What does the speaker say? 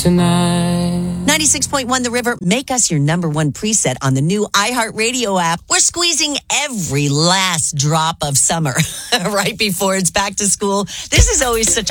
tonight. 96.1 The River, make us your number one preset on the new iHeartRadio app. We're squeezing every last drop of summer right before it's back to school. This is always such a